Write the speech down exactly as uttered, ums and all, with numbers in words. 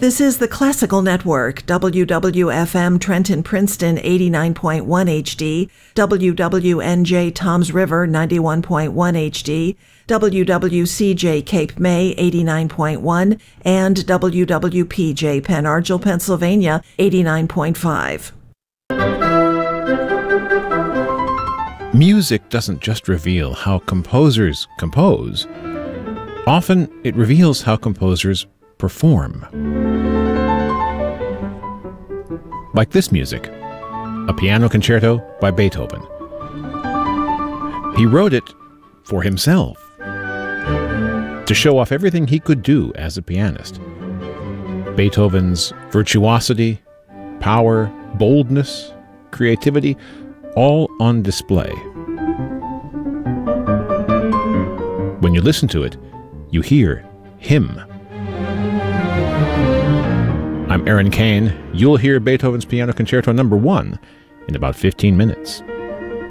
This is the Classical Network, W W F M Trenton Princeton eighty-nine point one H D, W W N J Toms River ninety-one point one H D, W W C J Cape May eighty-nine point one, and W W P J Penn Argyl, Pennsylvania eighty-nine point five. Music doesn't just reveal how composers compose. Often it reveals how composers perform. Like this music, a piano concerto by Beethoven. He wrote it for himself, to show off everything he could do as a pianist. Beethoven's virtuosity, power, boldness, creativity, all on display. When you listen to it, you hear him. I'm Aaron Kane. You'll hear Beethoven's Piano Concerto number one in about fifteen minutes.